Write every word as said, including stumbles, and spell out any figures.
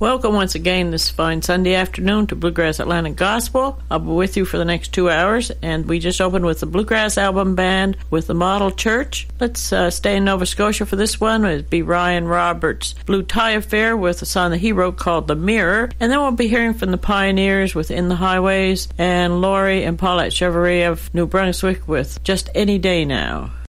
Welcome once again this fine Sunday afternoon to Bluegrass Atlantic Gospel. I'll be with you for the next two hours, and we just opened with the Bluegrass Album Band with the Model Church. Let's uh, stay in Nova Scotia for this one. It'd be Ryan Roberts' Blue Tie Affair with a song that he wrote called The Mirror. And then we'll be hearing from the Pioneers with In the Highways, and Laurie and Paulette Chevalier of New Brunswick with Just Any Day Now.